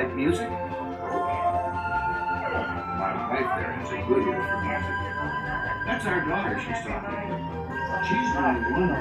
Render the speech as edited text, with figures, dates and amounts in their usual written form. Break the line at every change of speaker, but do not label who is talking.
like music? My wife there has a good ear for music. That's our daughter she's talking to. She's doing wonderful.